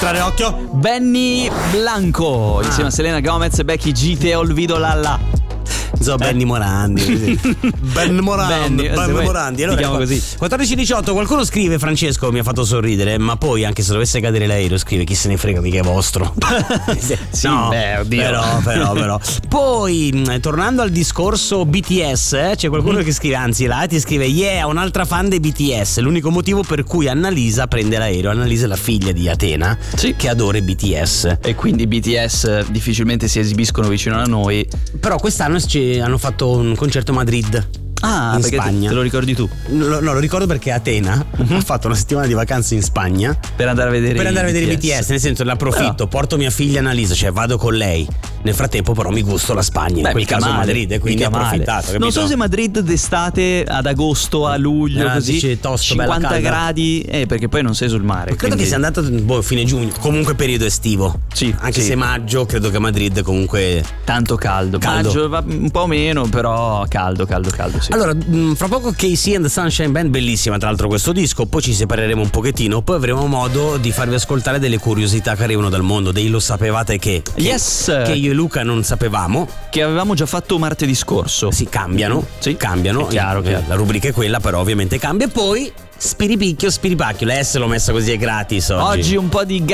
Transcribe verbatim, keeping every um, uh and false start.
Trare occhio. Benny Blanco ah. insieme a Selena Gomez e Becky G. Te olvido Lalla. So, Benny Morandi. Ben Morandi. Benny, Ben Morandi. Allora, chiamo così. quattordici diciotto, qualcuno scrive: Francesco mi ha fatto sorridere, ma poi anche se dovesse cadere l'aereo, scrive: chi se ne frega, mica è vostro. Sì, no, beh, oddio. Però, però, però. Poi, tornando al discorso B T S, eh, c'è qualcuno mm. che scrive, anzi, là ti scrive: yeah, un'altra fan dei B T S. L'unico motivo per cui Annalisa prende l'aereo. Annalisa è la figlia di Atena, sì, che adora i B T S. E quindi i B T S difficilmente si esibiscono vicino a noi. Però quest'anno ci hanno fatto un concerto a Madrid. Ah, in perché Spagna. Te lo ricordi tu? No, no, lo ricordo perché Atena uh-huh. ha fatto una settimana di vacanze in Spagna per andare a vedere per andare a vedere i B T S, nel senso, ne approfitto, però porto mia figlia Annalisa, cioè vado con lei. Nel frattempo però mi gusto la Spagna. Beh, in quel caso male, Madrid, e quindi ho approfittato, capito? Non so se Madrid d'estate ad agosto, a luglio, ah, così tosto, cinquanta gradi, eh, perché poi non sei sul mare. Ma credo quindi... che sia andato boh, fine giugno, comunque periodo estivo. Sì, anche sì. se maggio, credo che Madrid comunque tanto caldo. caldo. Maggio va un po' meno, però caldo, caldo, caldo, sì. Allora, mh, fra poco K C and the Sunshine Band, bellissima tra l'altro questo disco, poi ci separeremo un pochettino, poi avremo modo di farvi ascoltare delle curiosità che arrivano dal mondo, dei lo sapevate che, che yes, che io e Luca non sapevamo, che avevamo già fatto martedì scorso. Si cambiano, sì, cambiano, è chiaro, chiaro. La rubrica è quella, però ovviamente cambia. E poi spiripicchio, spiripacchio, la S l'ho messa così, è gratis oggi. Oggi un po' di